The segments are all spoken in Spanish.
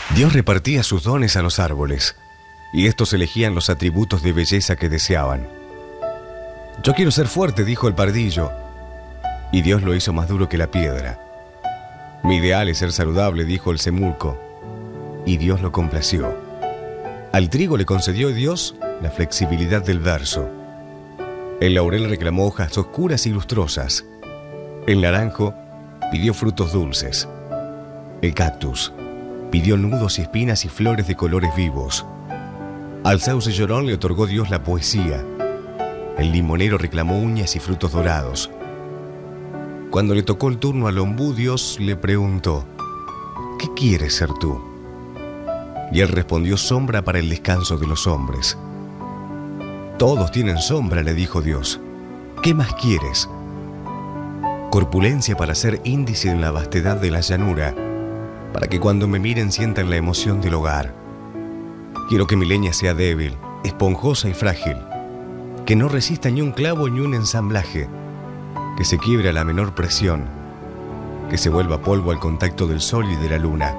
Dios repartía sus dones a los árboles, y estos elegían los atributos de belleza que deseaban. Yo quiero ser fuerte, dijo el pardillo, y Dios lo hizo más duro que la piedra. Mi ideal es ser saludable, dijo el semurco, y Dios lo complació. Al trigo le concedió Dios la flexibilidad del verso. El laurel reclamó hojas oscuras y lustrosas. El naranjo pidió frutos dulces. El cactus pidió nudos y espinas y flores de colores vivos. Al sauce llorón le otorgó Dios la poesía. El limonero reclamó uñas y frutos dorados. Cuando le tocó el turno al ombú, Dios le preguntó: ¿qué quieres ser tú? Y él respondió: sombra para el descanso de los hombres. Todos tienen sombra, le dijo Dios. ¿Qué más quieres? Corpulencia para ser índice en la vastedad de la llanura, para que cuando me miren sientan la emoción del hogar. Quiero que mi leña sea débil, esponjosa y frágil, que no resista ni un clavo ni un ensamblaje, que se quiebre a la menor presión, que se vuelva polvo al contacto del sol y de la luna.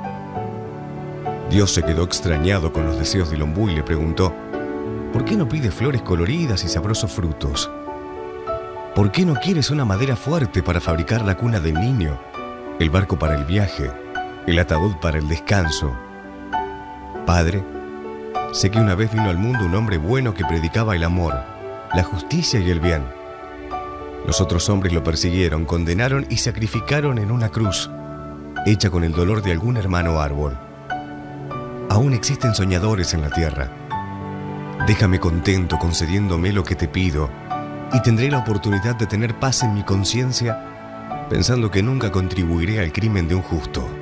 Dios se quedó extrañado con los deseos del ombú y le preguntó: ¿por qué no pides flores coloridas y sabrosos frutos? ¿Por qué no quieres una madera fuerte para fabricar la cuna del niño, el barco para el viaje, el ataúd para el descanso? Padre, sé que una vez vino al mundo un hombre bueno que predicaba el amor, la justicia y el bien. Los otros hombres lo persiguieron, condenaron y sacrificaron en una cruz, hecha con el dolor de algún hermano árbol. Aún existen soñadores en la tierra. Déjame contento concediéndome lo que te pido, y tendré la oportunidad de tener paz en mi conciencia, pensando que nunca contribuiré al crimen de un justo.